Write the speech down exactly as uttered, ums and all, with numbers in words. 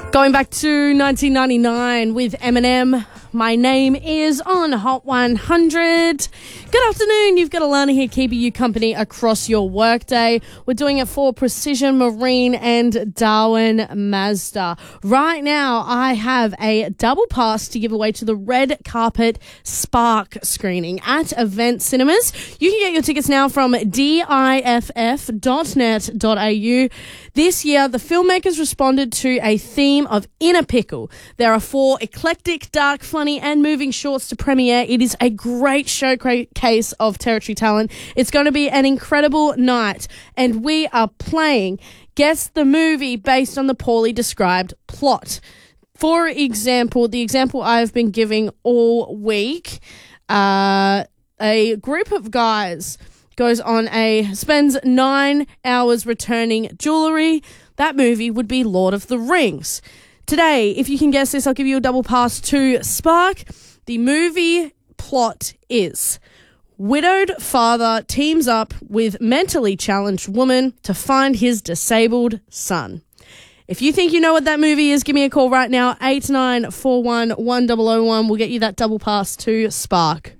Going back to nineteen ninety-nine with Eminem. My name is on Hot one hundred. Good afternoon. You've got Alana here keeping you company across your workday. We're doing it for Precision Marine and Darwin Mazda. Right now, I have a double pass to give away to the Red Carpet Spark screening at Event Cinemas. You can get your tickets now from diff dot net dot a u. This year, the filmmakers responded to a theme of inner pickle. There are four eclectic, dark, funny and moving shorts to premiere. It is a great showcase of territory talent. It's going to be an incredible night, and we are playing Guess the Movie based on the poorly described plot. For example, the example I've been giving all week, uh, a group of guys goes on a, spends nine hours returning jewellery. That movie would be Lord of the Rings. Today, if you can guess this, I'll give you a double pass to Spark. The movie plot is: widowed father teams up with mentally challenged woman to find his disabled son. If you think you know what that movie is, give me a call right now, eight nine four one one zero zero one. We'll get you that double pass to Spark.